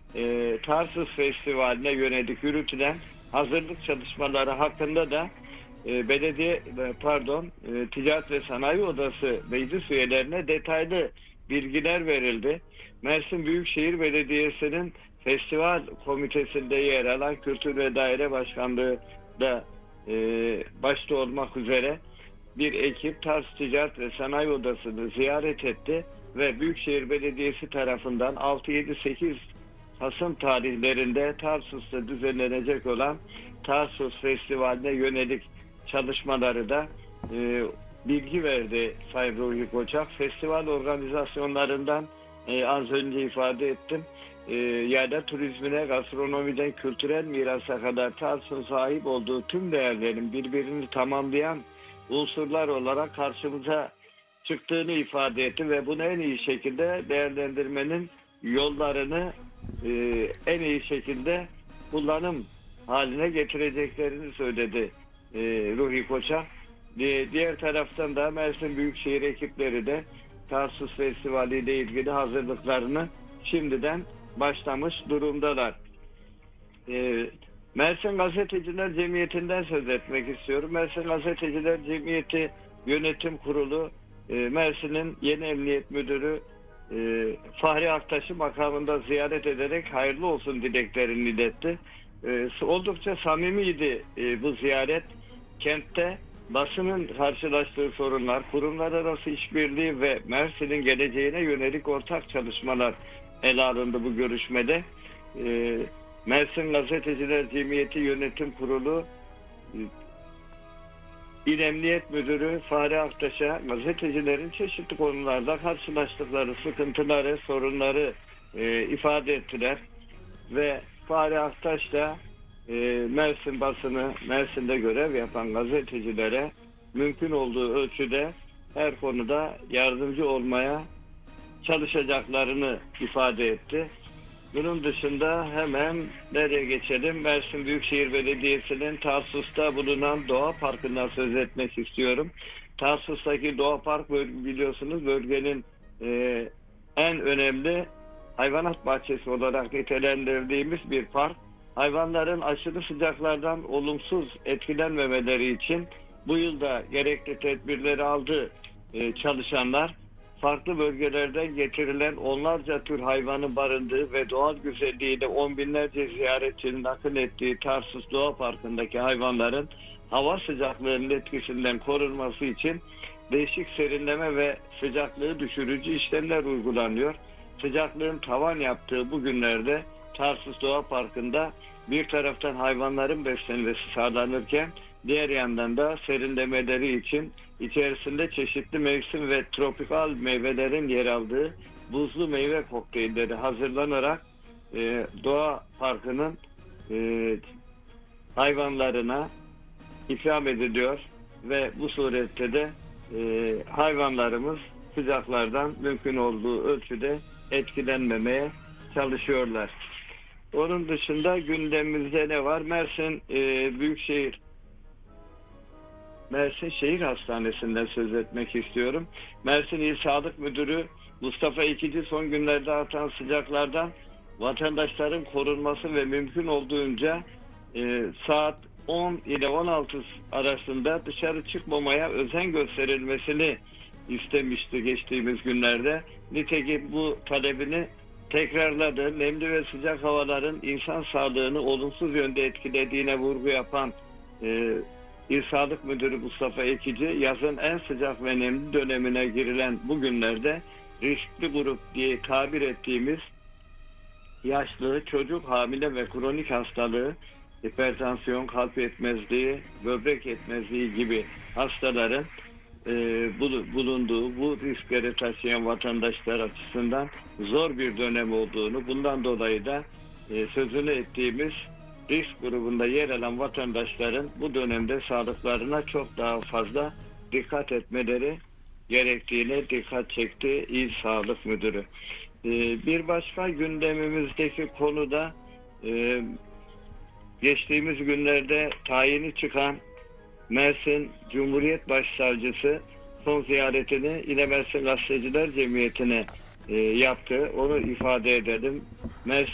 Tarsus Festivali'ne yönelik yürütülen hazırlık çalışmaları hakkında da Ticaret ve Sanayi Odası meclis üyelerine detaylı bilgiler verildi. Mersin Büyükşehir Belediyesi'nin festival komitesinde yer alan Kültür ve Daire Başkanlığı da başta olmak üzere bir ekip Tarsus Ticaret ve Sanayi Odası'nı ziyaret etti ve Büyükşehir Belediyesi tarafından 6, 7, 8 Kasım tarihlerinde Tarsus'ta düzenlenecek olan Tarsus Festivali'ne yönelik çalışmaları da bilgi verdi Sayın Ruhi Koçak. Festival organizasyonlarından az önce ifade ettim. Yayla turizmine, gastronomiden kültürel mirasa kadar Tarsus'un sahip olduğu tüm değerlerin birbirini tamamlayan unsurlar olarak karşımıza çıktığını ifade etti ve bunu en iyi şekilde değerlendirmenin yollarını en iyi şekilde kullanım haline getireceklerini söyledi Ruhi Koçak. Diğer taraftan da Mersin Büyükşehir ekipleri de Tarsus Festivali ile ilgili hazırlıklarını şimdiden başlamış durumdalar. Mersin Gazeteciler Cemiyeti'nden söz etmek istiyorum. Mersin Gazeteciler Cemiyeti Yönetim Kurulu Mersin'in yeni Emniyet Müdürü Fahri Aktaş'ı makamında ziyaret ederek hayırlı olsun dileklerini iletti. Oldukça samimiydi bu ziyaret. Kentte basının karşılaştığı sorunlar, kurumlar arası işbirliği ve Mersin'in geleceğine yönelik ortak çalışmalar ele alındı bu görüşmede. Mersin Gazeteciler Cemiyeti Yönetim Kurulu İl Emniyet Müdürü Fahri Aktaş'a gazetecilerin çeşitli konularda karşılaştıkları sıkıntıları, sorunları ifade ettiler. Ve Fahri Aktaş da Mersin basını, Mersin'de görev yapan gazetecilere mümkün olduğu ölçüde her konuda yardımcı olmaya çalışacaklarını ifade etti. Bunun dışında hemen nereye geçelim? Mersin Büyükşehir Belediyesi'nin Tarsus'ta bulunan Doğa Parkı'ndan söz etmek istiyorum. Tarsus'taki Doğa Park biliyorsunuz bölgenin en önemli hayvanat bahçesi olarak nitelendirdiğimiz bir park. Hayvanların aşırı sıcaklardan olumsuz etkilenmemeleri için bu yılda gerekli tedbirleri aldı çalışanlar. Farklı bölgelerden getirilen onlarca tür hayvanın barındığı ve doğal güzelliğiyle on binlerce ziyaretçinin akın ettiği Tarsus Doğa Parkı'ndaki hayvanların hava sıcaklığının etkisinden korunması için değişik serinleme ve sıcaklığı düşürücü işlemler uygulanıyor. Sıcaklığın tavan yaptığı bu günlerde Tarsus Doğa Parkı'nda bir taraftan hayvanların beslenmesi sağlanırken diğer yandan da serinlemeleri için içerisinde çeşitli mevsim ve tropikal meyvelerin yer aldığı buzlu meyve kokteylleri hazırlanarak Doğa Parkı'nın hayvanlarına ikram ediliyor ve bu surette de hayvanlarımız sıcaklardan mümkün olduğu ölçüde etkilenmemeye çalışıyorlar. Onun dışında gündemimizde ne var? Mersin Şehir Hastanesi'nden söz etmek istiyorum. Mersin İl Sağlık Müdürü Mustafa İkici son günlerde artan sıcaklardan vatandaşların korunması ve mümkün olduğunca saat 10 ile 16 arasında dışarı çıkmamaya özen gösterilmesini istemişti geçtiğimiz günlerde. Nitekim bu talebini tekrarladı. Nemli ve sıcak havaların insan sağlığını olumsuz yönde etkilediğine vurgu yapan İl Sağlık Müdürü Mustafa Ekici, yazın en sıcak ve nemli dönemine girilen bu günlerde riskli grup diye tabir ettiğimiz yaşlı, çocuk, hamile ve kronik hastalığı, hipertansiyon, kalp yetmezliği, böbrek yetmezliği gibi hastaların bulunduğu bu riskleri taşıyan vatandaşlar açısından zor bir dönem olduğunu, bundan dolayı da sözünü ettiğimiz risk grubunda yer alan vatandaşların bu dönemde sağlıklarına çok daha fazla dikkat etmeleri gerektiğine dikkat çekti İl Sağlık Müdürü. Bir başka gündemimizdeki konu da geçtiğimiz günlerde tayini çıkan Mersin Cumhuriyet Başsavcısı son ziyaretini yine Mersin Gazeteciler Cemiyeti'ne yaptı. Onu ifade edelim. Mersin